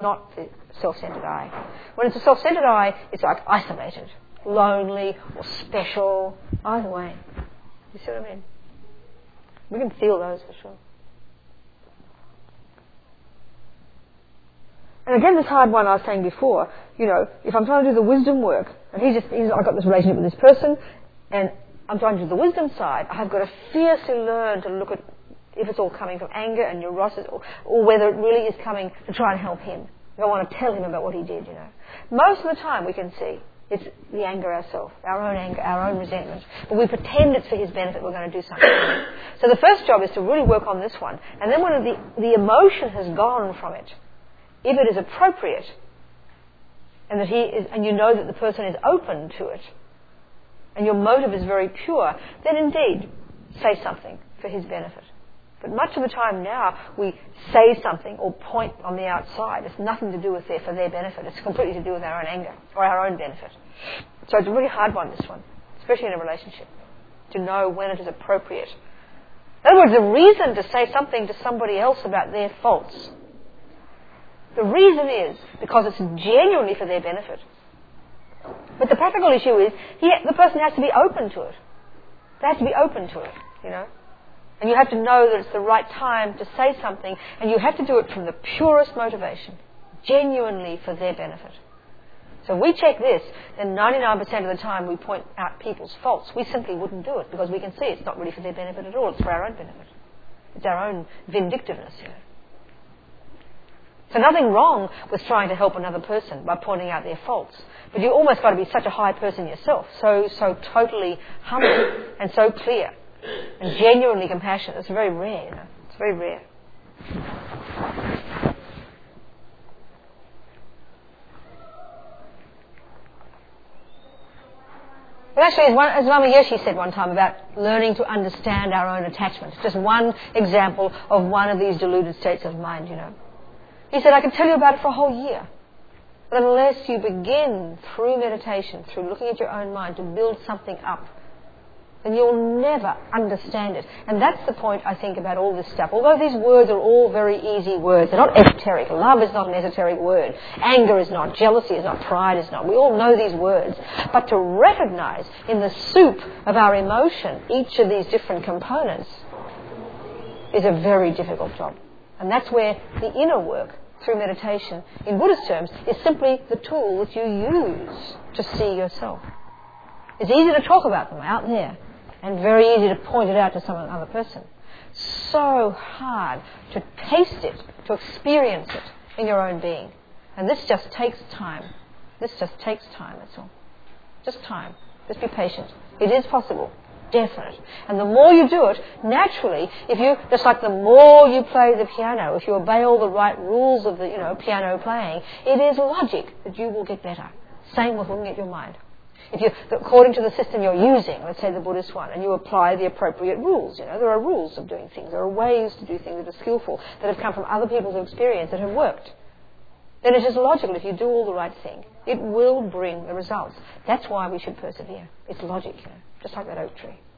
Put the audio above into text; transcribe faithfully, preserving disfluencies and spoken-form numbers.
not the self-centered I. When it's a self-centered I, it's like isolated, lonely, or special. Either way. You see what I mean? We can feel those for sure. And again, this hard one I was saying before, you know, if I'm trying to do the wisdom work, and he's just, he's, I've got this relationship with this person, and I'm trying to do the wisdom side, I've got to fiercely learn to look at if it's all coming from anger and neurosis, or, or whether it really is coming to try and help him. I want to tell him about what he did, you know. Most of the time we can see it's the anger ourselves, our own anger, our own resentment. But we pretend it's for his benefit, we're going to do something. So the first job is to really work on this one. And then when the, the emotion has gone from it, if it is appropriate, and that he is, and you know that the person is open to it, and your motive is very pure, then indeed say something for his benefit. But much of the time now, we say something or point on the outside. It's nothing to do with their, for their benefit. It's completely to do with our own anger or our own benefit. So it's a really hard one, this one, especially in a relationship, to know when it is appropriate. In other words, the reason to say something to somebody else about their faults, the reason is because it's genuinely for their benefit. But the practical issue is he, the person has to be open to it. They have to be open to it, you know. And you have to know that it's the right time to say something, and you have to do it from the purest motivation, genuinely for their benefit. So if we check this, then ninety-nine percent of the time we point out people's faults. We simply wouldn't do it because we can see it's not really for their benefit at all. It's for our own benefit. It's our own vindictiveness, you know. So nothing wrong with trying to help another person by pointing out their faults. But you almost got to be such a high person yourself, so so totally humble and so clear and genuinely compassionate. It's very rare, you know. It's very rare. But actually, as, one, as Lama Yeshe said one time about learning to understand our own attachments, just one example of one of these deluded states of mind, you know. He said, I can tell you about it for a whole year. But unless you begin through meditation, through looking at your own mind to build something up, then you'll never understand it. And that's the point, I think, about all this stuff. Although these words are all very easy words, they're not esoteric. Love is not an esoteric word. Anger is not. Jealousy is not. Pride is not. We all know these words. But to recognize in the soup of our emotion each of these different components is a very difficult job. And that's where the inner work through meditation, in Buddhist terms, is simply the tool that you use to see yourself. It's easy to talk about them out there, and very easy to point it out to some other person. So hard to taste it, to experience it in your own being. And this just takes time. This just takes time, that's all. Just time. Just be patient. It is possible. Definite. And the more you do it, naturally, if you, just like the more you play the piano, if you obey all the right rules of the, you know, piano playing, it is logic that you will get better. Same with looking at your mind. If you, according to the system you're using, let's say the Buddhist one, and you apply the appropriate rules, you know, there are rules of doing things, there are ways to do things that are skillful, that have come from other people's experience that have worked, then it is logical if you do all the right thing. It will bring the results. That's why we should persevere. It's logic, you know, just like that oak tree.